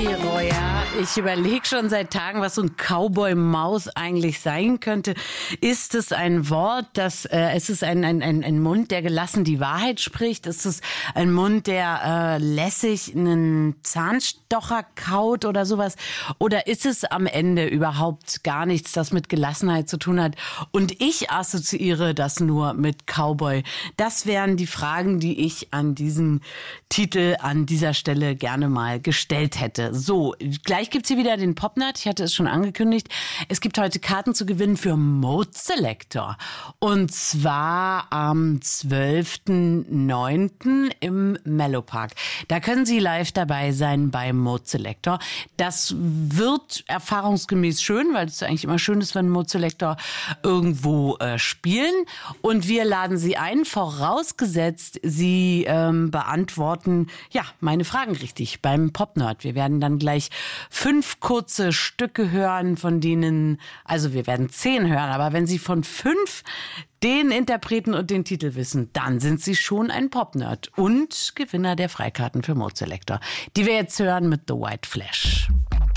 Roya, ich überlege schon seit Tagen, was so ein Cowboy-Maus eigentlich sein könnte. Ist es ein Wort, ist es ein Mund, der gelassen die Wahrheit spricht? Ist es ein Mund, der lässig einen Zahnstocher kaut oder sowas? Oder ist es am Ende überhaupt gar nichts, das mit Gelassenheit zu tun hat? Und ich assoziiere das nur mit Cowboy. Das wären die Fragen, die ich an diesen Titel an dieser Stelle gerne mal gestellt hätte. So, gleich gibt's hier wieder den Popnut. Ich hatte es schon angekündigt. Es gibt heute Karten zu gewinnen für Mode Selector. Und zwar am 12.09. im Mellopark. Da können Sie live dabei sein bei Mode Selector. Das wird erfahrungsgemäß schön, weil es eigentlich immer schön ist, wenn Mode Selector irgendwo spielen. Und wir laden Sie ein, vorausgesetzt, Sie beantworten meine Fragen richtig beim Popnerd. Wir werden dann gleich 5 kurze Stücke hören, von denen, also wir werden 10 hören, aber wenn Sie von 5 den Interpreten und den Titel wissen, dann sind Sie schon ein Popnerd und Gewinner der Freikarten für Mode Selector, die wir jetzt hören mit The White Flash.